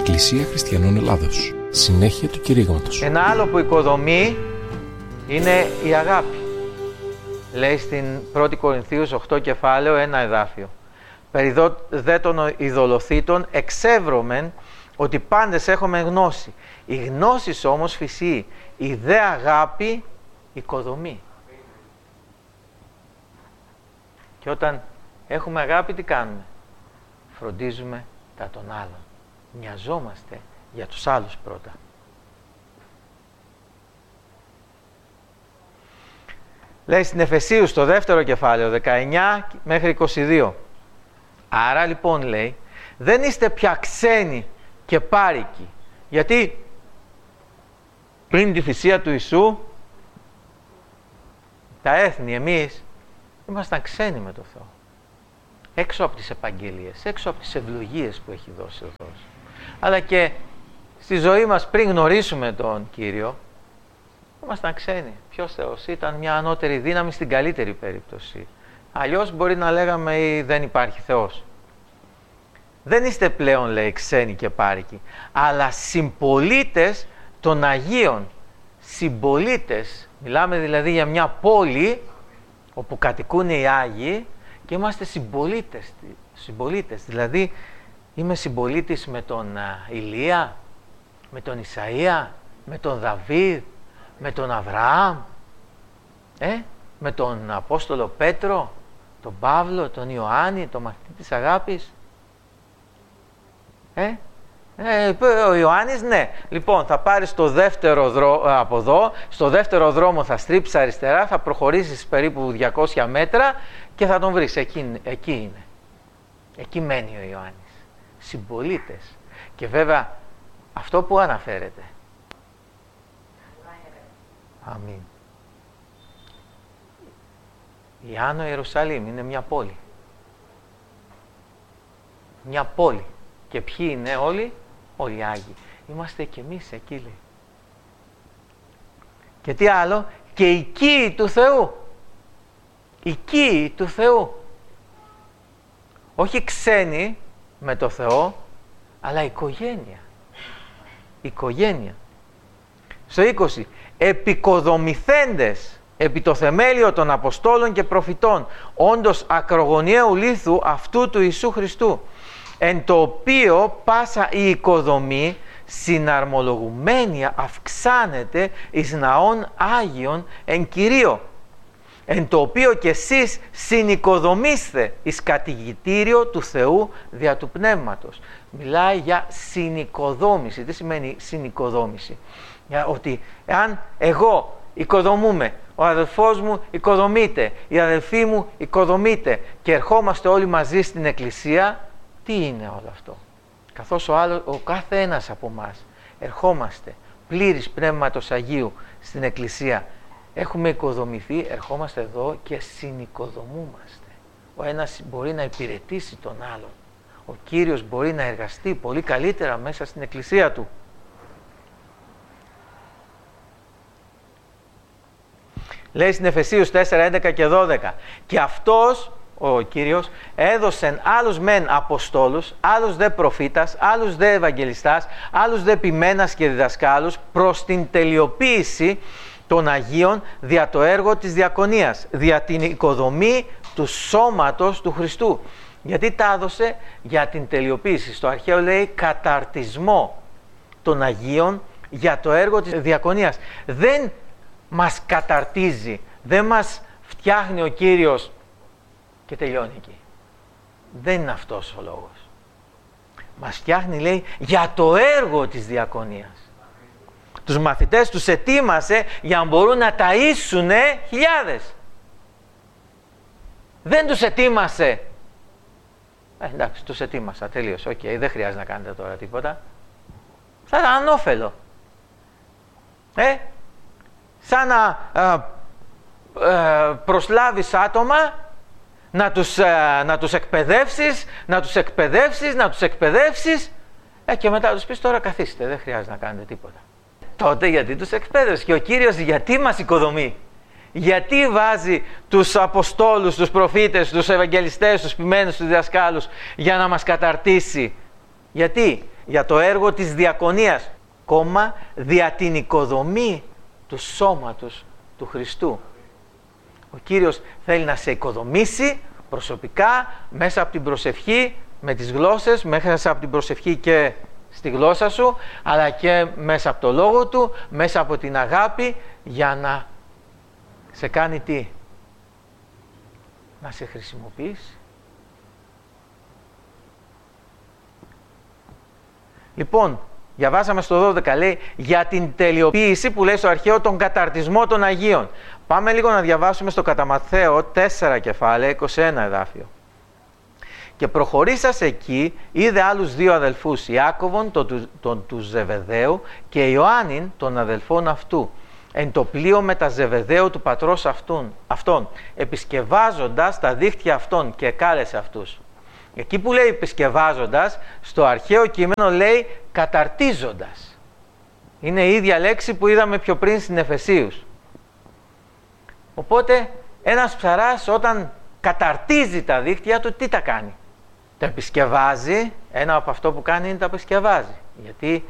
Εκκλησία Χριστιανών Ελλάδος. Συνέχεια του κηρύγματος. Ένα άλλο που οικοδομεί είναι η αγάπη. Λέει στην 1η Κορινθίους 8 κεφάλαιο ένα εδάφιο. Περί δε των ειδωλοθύτων εξεύρωμεν ότι πάντες έχουμε γνώση. Η γνώση όμως φυσεί, η δε αγάπη οικοδομεί. Και όταν έχουμε αγάπη τι κάνουμε? Φροντίζουμε τα των άλλων. Μοιαζόμαστε για τους άλλους πρώτα. Λέει στην Εφεσίους στο 2ο κεφάλαιο 19 μέχρι 22. Άρα λοιπόν λέει δεν είστε πια ξένοι και πάρικοι. Γιατί πριν τη θυσία του Ιησού τα έθνη εμείς ήμασταν ξένοι με το Θεό. Έξω από τις επαγγελίες, έξω από τις ευλογίες που έχει δώσει ο Θεός. Αλλά και στη ζωή μας πριν γνωρίσουμε τον Κύριο ήμασταν ξένοι. Ποιος Θεός? Ήταν μια ανώτερη δύναμη στην καλύτερη περίπτωση. Αλλιώς μπορεί να λέγαμε δεν υπάρχει Θεός. Δεν είστε πλέον, λέει, ξένοι και πάρικοι, αλλά συμπολίτες των Αγίων. Συμπολίτες, μιλάμε δηλαδή για μια πόλη όπου κατοικούν οι Άγιοι και είμαστε συμπολίτες. Δηλαδή είμαι συμπολίτης με τον Ηλία, με τον Ισαΐα, με τον Δαβίδ, με τον Αβραάμ, με τον Απόστολο Πέτρο, τον Παύλο, τον Ιωάννη, τον μαθητή της αγάπης. Ο Ιωάννης, ναι. Λοιπόν, θα πάρεις το δεύτερο από εδώ, στο δεύτερο δρόμο θα στρίψεις αριστερά, θα προχωρήσεις περίπου 200 μέτρα και θα τον βρεις. Εκεί είναι. Εκεί μένει ο Ιωάννης. Συμπολίτες. Και βέβαια, αυτό που αναφέρεται. Αμήν. Η Άνω Ιερουσαλήμ είναι μια πόλη. Μια πόλη. Και ποιοι είναι όλοι? Όλοι οι Άγιοι. Είμαστε και εμείς εκεί, λέει. Και τι άλλο? Και οικοί του Θεού. Οικοί του Θεού. Όχι ξένοι με το Θεό, αλλά οικογένεια. Οικογένεια. Στο 20. Επικοδομηθέντες επί το θεμέλιο των Αποστόλων και Προφητών, όντως ακρογωνιαίου λίθου αυτού του Ιησού Χριστού, εν το οποίο πάσα η οικοδομή συναρμολογουμένη αυξάνεται εις ναών Άγιον εν Κυρίω, εν το οποίο και εσείς συνοικοδομήστε εις κατηγητήριο του Θεού δια του Πνεύματος. Μιλάει για συνοικοδόμηση. Τι σημαίνει συνοικοδόμηση? Για ότι εάν εγώ οικοδομούμε, ο αδελφός μου οικοδομείται, η αδελφή μου οικοδομείται και ερχόμαστε όλοι μαζί στην εκκλησία, τι είναι όλο αυτό? Καθώς ο κάθε ένας από εμάς ερχόμαστε πλήρης Πνεύματος Αγίου στην εκκλησία, έχουμε οικοδομηθεί, ερχόμαστε εδώ και συνοικοδομούμαστε. Ο ένας μπορεί να υπηρετήσει τον άλλον. Ο Κύριος μπορεί να εργαστεί πολύ καλύτερα μέσα στην εκκλησία του. Λέει στην Εφεσίους 4, 11 και 12. Και αυτός, ο Κύριος, έδωσεν άλλους μεν Αποστόλους, άλλους δε προφήτας, άλλους δε Ευαγγελιστάς, άλλους δε ποιμένας και διδασκάλους, προς την τελειοποίηση των Αγίων δια το έργο της διακονίας, δια την οικοδομή του σώματος του Χριστού. Γιατί τα έδωσε? Για την τελειοποίηση. Στο αρχαίο λέει καταρτισμό των Αγίων για το έργο της διακονίας. Δεν μας καταρτίζει, δεν μας φτιάχνει ο Κύριος και τελειώνει εκεί. Δεν είναι αυτός ο λόγος. Μας φτιάχνει, λέει, για το έργο της διακονίας. Τους μαθητές τους ετοίμασε για να μπορούν να ταΐσουν χιλιάδες. Δεν τους ετοίμασε. Εντάξει, τους ετοίμασα, τελείωσε. Οκ, δεν χρειάζεται να κάνετε τώρα τίποτα. Θα ήταν ανώφελο. Σαν να προσλάβεις άτομα, να τους εκπαιδεύσεις, και μετά τους πεις τώρα καθίστε, δεν χρειάζεται να κάνετε τίποτα. Τότε γιατί τους εκπαίδευσε? Και ο Κύριος γιατί μας οικοδομεί? Γιατί βάζει τους Αποστόλους, τους προφήτες, τους Ευαγγελιστές, τους ποιμένους, τους διδασκάλους για να μας καταρτήσει? Γιατί? για το έργο της διακονίας, κόμμα δια την οικοδομή του σώματος του Χριστού. Ο Κύριος θέλει να σε οικοδομήσει προσωπικά, μέσα από την προσευχή, με τις γλώσσες, μέσα από την προσευχή και στη γλώσσα σου, αλλά και μέσα από το λόγο του, μέσα από την αγάπη, για να σε κάνει τι? Να σε χρησιμοποιήσει. Λοιπόν, διαβάσαμε στο 12, λέει, για την τελειοποίηση, που λέει στο αρχαίο, τον καταρτισμό των Αγίων. Πάμε λίγο να διαβάσουμε στο κατά Ματθαίο 4 κεφάλαια, 21 εδάφιο. Και προχωρήσας εκεί, είδε άλλους 2 αδελφούς, Ιάκωβον τον του Ζεβεδαίου και Ιωάννην τον αδελφόν αυτού, εν το πλοίο με τα Ζεβεδαίου του πατρός αυτών, επισκευάζοντας τα δίχτυα αυτών, και κάλεσε αυτούς. Εκεί που λέει επισκευάζοντας, στο αρχαίο κείμενο λέει καταρτίζοντας. Είναι η ίδια λέξη που είδαμε πιο πριν στην Εφεσίους. Οπότε ένας ψαράς όταν καταρτίζει τα δίχτυα του, τι τα κάνει? Τα επισκευάζει. Ένα από αυτό που κάνει είναι τα επισκευάζει. Γιατί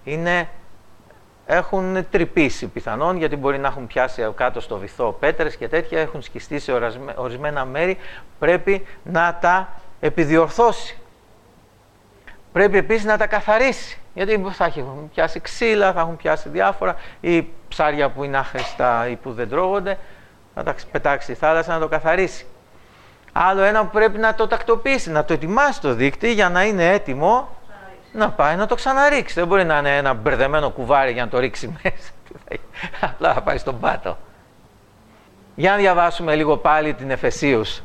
έχουν τρυπήσει πιθανόν, γιατί μπορεί να έχουν πιάσει κάτω στο βυθό πέτρες και τέτοια, έχουν σκιστεί σε ορισμένα μέρη, πρέπει να τα επιδιορθώσει. Πρέπει επίσης να τα καθαρίσει, γιατί θα έχουν πιάσει ξύλα, θα έχουν πιάσει διάφορα, ή ψάρια που είναι άχρηστα ή που δεν τρώγονται, να τα πετάξει στη θάλασσα, να το καθαρίσει. Άλλο ένα που πρέπει να το τακτοποιήσει, να το ετοιμάσει το δίκτυ για να είναι έτοιμο να πάει να το ξαναρίξει. Δεν μπορεί να είναι ένα μπερδεμένο κουβάρι για να το ρίξει μέσα. Απλά θα πάει στον πάτο. Για να διαβάσουμε λίγο πάλι την Εφεσίους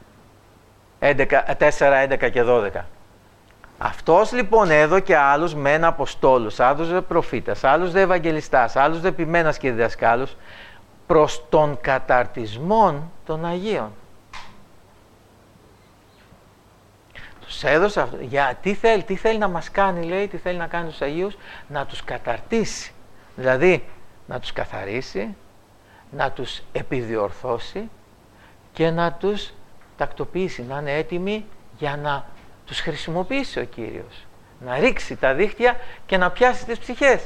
4, 11 και 12. Αυτός λοιπόν έδωκε άλλους μεν αποστόλους, άλλους δε προφήτας, άλλους δε ευαγγελιστάς, άλλους δε ποιμένας και διδασκάλους, προς τον καταρτισμόν των Αγίων. Τους έδωσε αυτό. Τι θέλει να μας κάνει, λέει, τι θέλει να κάνει τους Αγίους? Να τους καταρτήσει. Δηλαδή, να τους καθαρίσει, να τους επιδιορθώσει και να τους τακτοποιήσει, να είναι έτοιμοι για να τους χρησιμοποιήσει ο Κύριος. Να ρίξει τα δίχτυα και να πιάσει τις ψυχές.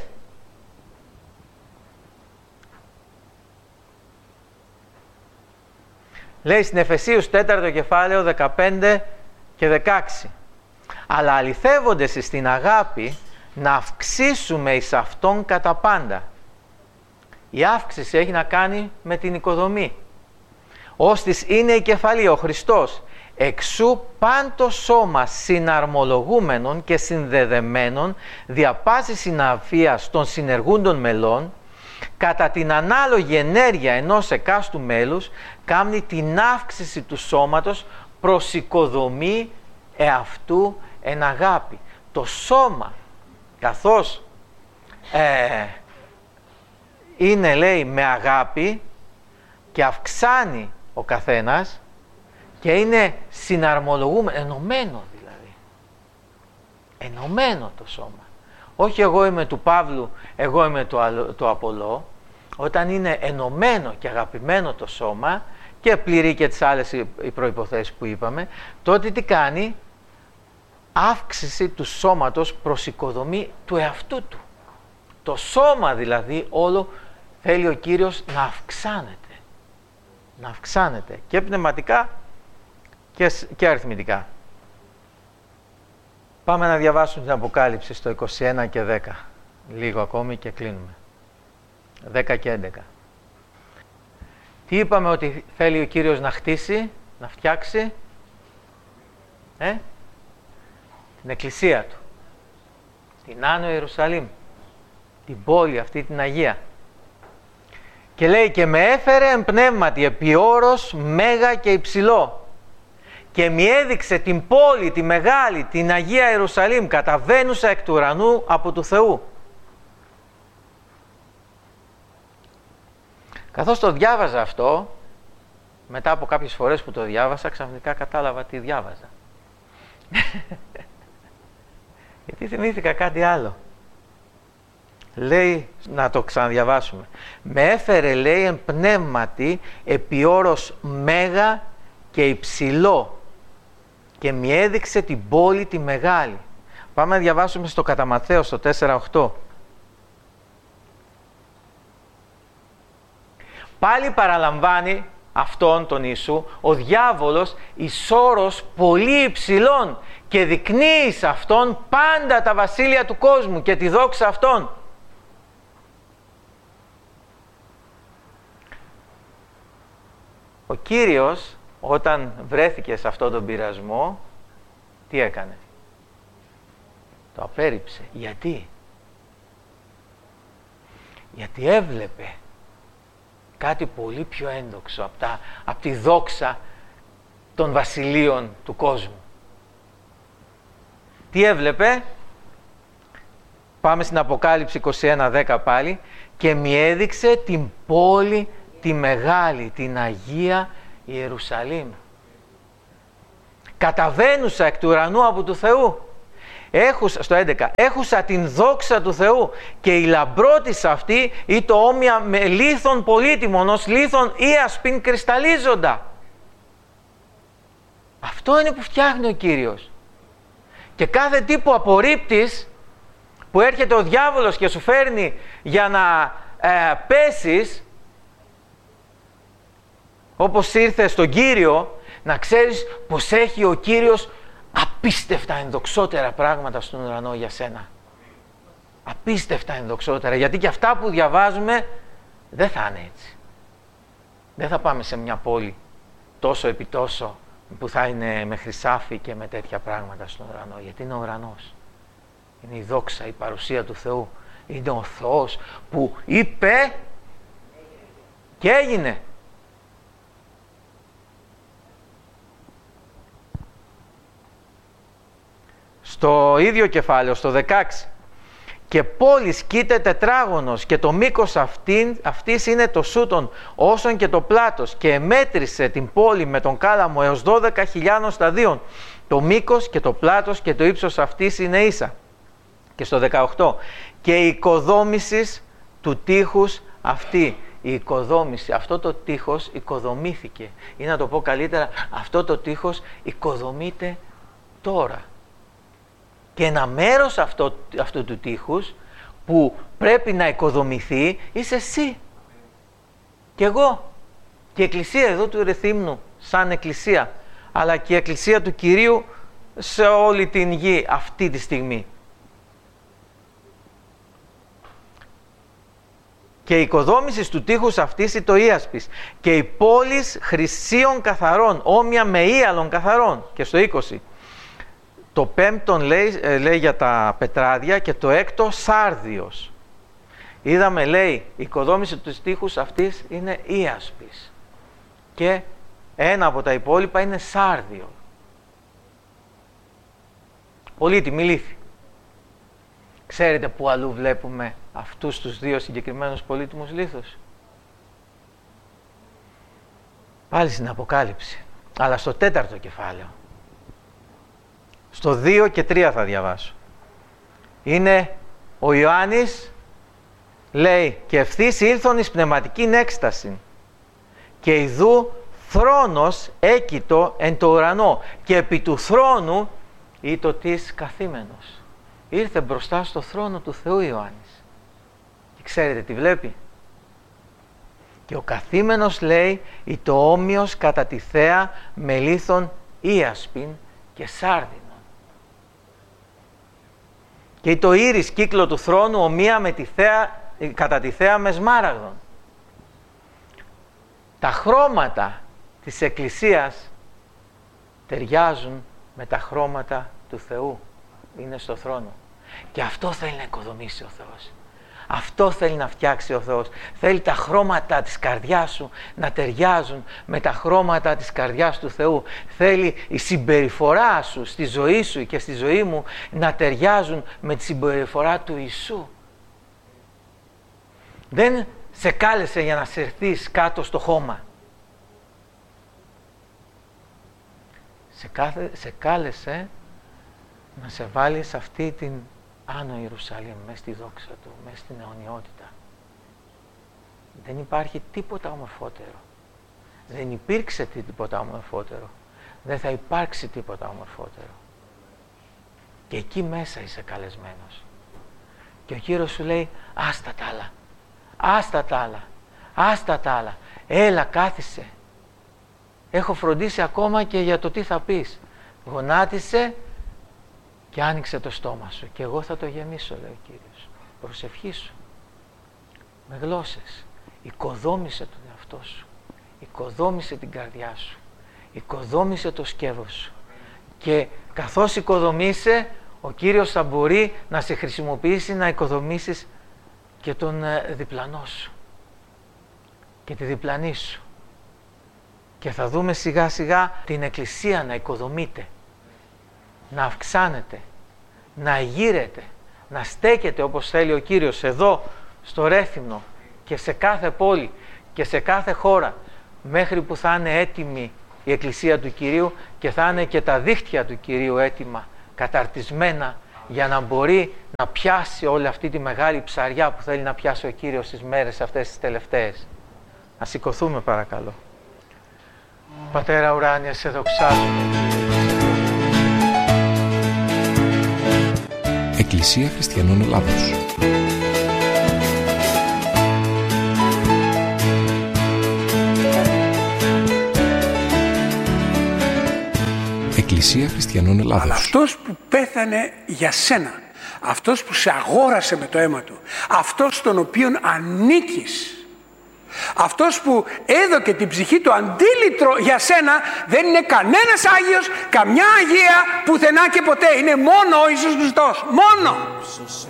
Λέει στην Εφεσίους 4 κεφάλαιο 15 και 16. Αλλά αληθεύοντες στην αγάπη να αυξήσουμε εις αυτόν κατά πάντα. Η αύξηση έχει να κάνει με την οικοδομή. Ώστις είναι η κεφαλή, ο Χριστός, εξού παν το σώμα συναρμολογούμενων και συνδεδεμένων δια πάσης συναφίας των συνεργούντων μελών, κατά την ανάλογη ενέργεια ενός εκάστου μέλους, κάνει την αύξηση του σώματος προς οικοδομή εαυτού εν αγάπη. Το σώμα, καθώς είναι, λέει, με αγάπη και αυξάνει ο καθένας και είναι συναρμολογούμενο, ενωμένο δηλαδή. Ενωμένο το σώμα. Όχι εγώ είμαι του Παύλου, εγώ είμαι του Απολλώ. Όταν είναι ενωμένο και αγαπημένο το σώμα και πληρεί και τις άλλες οι προϋποθέσεις που είπαμε, τότε τι κάνει? Αύξηση του σώματος προς οικοδομή του εαυτού του. Το σώμα δηλαδή όλο θέλει ο Κύριος να αυξάνεται. Να αυξάνεται και πνευματικά και αριθμητικά. Πάμε να διαβάσουμε την Αποκάλυψη στο 21 και 10. Λίγο ακόμη και κλείνουμε. 10 και 11. Τι είπαμε ότι θέλει ο Κύριος να χτίσει, να φτιάξει? Την εκκλησία του. Την Άνω Ιερουσαλήμ. Την πόλη αυτή την Αγία. Και λέει και με έφερε εν πνεύματι επί όρος μέγα και υψηλό. Και μη έδειξε την πόλη, τη μεγάλη, την Αγία Ιερουσαλήμ, καταβαίνουσα εκ του ουρανού από του Θεού. Καθώς το διάβαζα αυτό, μετά από κάποιες φορές που το διάβασα, ξαφνικά κατάλαβα τι διάβαζα. Γιατί θυμήθηκα κάτι άλλο. Λέει, να το ξαναδιαβάσουμε. Με έφερε, λέει, εν πνεύματι επί όρος μέγα και υψηλό και μη έδειξε την πόλη τη μεγάλη. Πάμε να διαβάσουμε στο κατά Ματθαίο, στο 4:8. Πάλι παραλαμβάνει αυτόν τον Ιησού ο διάβολος εις όρος πολύ υψηλών και δεικνύει σε αυτόν πάντα τα βασίλεια του κόσμου και τη δόξα αυτών. Ο Κύριος όταν βρέθηκε σε αυτόν τον πειρασμό, τι έκανε? Το απέρριψε. Γιατί? Γιατί έβλεπε κάτι πολύ πιο ένδοξο από τη δόξα των βασιλείων του κόσμου. Τι έβλεπε? Πάμε στην Αποκάλυψη 21:10 πάλι. Και μη έδειξε την πόλη τη μεγάλη, την Αγία Ιερουσαλήμ, καταβαίνουσα εκ του ουρανού από του Θεού. Στο 11, έχουσα την δόξα του Θεού και η λαμπρότης αυτή ή το όμοια με λίθον πολύτιμον ως λίθον ίασπιν κρυσταλλίζοντα. Αυτό είναι που φτιάχνει ο Κύριος. Και κάθε τι που απορρίπτεις, που έρχεται ο διάβολος και σου φέρνει για να πέσεις, όπως ήρθε στον Κύριο, να ξέρεις πως έχει ο Κύριος απίστευτα ενδοξότερα πράγματα στον ουρανό για σένα. Απίστευτα ενδοξότερα, γιατί και αυτά που διαβάζουμε δεν θα είναι έτσι. Δεν θα πάμε σε μια πόλη τόσο επί τόσο που θα είναι με χρυσάφι και με τέτοια πράγματα στον ουρανό, γιατί είναι ο ουρανός. Είναι η δόξα, η παρουσία του Θεού. Είναι ο Θεός που είπε και έγινε. Στο ίδιο κεφάλαιο, στο 16. Και πόλης κοίται τετράγωνος και το μήκος αυτής είναι το σούτον όσον και το πλάτος, και μέτρησε την πόλη με τον κάλαμο έως 12.000 σταδίων. Το μήκος και το πλάτος και το ύψος αυτής είναι ίσα. Και στο 18. Και η οικοδόμησης του τείχους αυτή. Η οικοδόμηση, αυτό το τείχος οικοδομήθηκε. Ή να το πω καλύτερα, αυτό το τείχος οικοδομείται τώρα. Και ένα μέρος αυτού του τείχους που πρέπει να οικοδομηθεί είσαι εσύ και εγώ και η εκκλησία εδώ του Ρεθύμνου σαν εκκλησία, αλλά και η εκκλησία του Κυρίου σε όλη την γη αυτή τη στιγμή. Και η οικοδόμηση του τείχους αυτής είναι το ίασπις και η πόλης χρυσίων καθαρών, όμοια με ίαλων καθαρών. Και στο 20. Το πέμπτον λέει για τα πετράδια και το έκτο σάρδιος. Είδαμε, λέει, η οικοδόμηση του τείχους αυτής είναι ίασπις και ένα από τα υπόλοιπα είναι σάρδιο. Πολύτιμη λίθη. Ξέρετε που αλλού βλέπουμε αυτούς τους δύο συγκεκριμένους πολύτιμους λίθους? Πάλι στην Αποκάλυψη, αλλά στο 4ο κεφάλαιο. Στο 2 και 3 θα διαβάσω. Είναι ο Ιωάννης, λέει, και ευθύς ήλθον εις πνευματικήν έκσταση και ιδού θρόνος έκειτο εν το ουρανό και επί του θρόνου ήτο της καθήμενος. Ήρθε μπροστά στο θρόνο του Θεού Ιωάννης. Και ξέρετε τι βλέπει? Και ο καθήμενος, λέει, ήτο όμοιος κατά τη θέα με λίθον ίασπιν και σάρδινον. Και το ήρις κύκλο του θρόνου ομοία με τη θέα, κατά τη θέα με σμάραγδον. Τα χρώματα της Εκκλησίας ταιριάζουν με τα χρώματα του Θεού. Είναι στο θρόνο. Και αυτό θέλει να οικοδομήσει ο Θεός. Αυτό θέλει να φτιάξει ο Θεός. Θέλει τα χρώματα της καρδιάς σου να ταιριάζουν με τα χρώματα της καρδιάς του Θεού. Θέλει η συμπεριφορά σου στη ζωή σου και στη ζωή μου να ταιριάζουν με τη συμπεριφορά του Ιησού. Δεν σε κάλεσε για να σερθείς κάτω στο χώμα. Σε κάλεσε να σε βάλει σε αυτή την Άνω Ιερουσαλήμ, μέσα στη δόξα του, μέσα στην αιωνιότητα. Δεν υπάρχει τίποτα ομορφότερο. Δεν υπήρξε τίποτα ομορφότερο. Δεν θα υπάρξει τίποτα ομορφότερο. Και εκεί μέσα είσαι καλεσμένος. Και ο Κύριος σου λέει, άστα τα άλλα, άστα τα άλλα, άστα τα άλλα. Έλα, κάθισε. Έχω φροντίσει ακόμα και για το τι θα πεις. Γονάτισε και άνοιξε το στόμα σου και εγώ θα το γεμίσω, λέει ο Κύριος. Προσευχήσου με γλώσσες. Οικοδόμησε τον εαυτό σου. Οικοδόμησε την καρδιά σου. Οικοδόμησε το σκεύος σου. Και καθώς οικοδομείσαι, ο Κύριος θα μπορεί να σε χρησιμοποιήσει να οικοδομήσεις και τον διπλανό σου και τη διπλανή σου. Και θα δούμε σιγά σιγά την Εκκλησία να οικοδομείται, να αυξάνεται, να γύρεται, να στέκεται όπως θέλει ο Κύριος εδώ στο Ρέθυμνο και σε κάθε πόλη και σε κάθε χώρα, μέχρι που θα είναι έτοιμη η Εκκλησία του Κυρίου και θα είναι και τα δίχτυα του Κυρίου έτοιμα, καταρτισμένα, για να μπορεί να πιάσει όλη αυτή τη μεγάλη ψαριά που θέλει να πιάσει ο Κύριος στις μέρες αυτές τις τελευταίες. Να σηκωθούμε παρακαλώ. Πατέρα ουράνια, σε δοξάζουμε. Εκκλησία Χριστιανών Ελλάδος. Εκκλησία Χριστιανών Ελλάδος. Αλλά αυτός που πέθανε για σένα, αυτός που σε αγόρασε με το αίμα του, αυτός στον οποίον ανήκεις, αυτός που έδωκε την ψυχή του αντίλητρο για σένα, δεν είναι κανένας Άγιος, καμιά Αγία, πουθενά και ποτέ. Είναι μόνο ο Ιησούς Χριστός. Μόνο.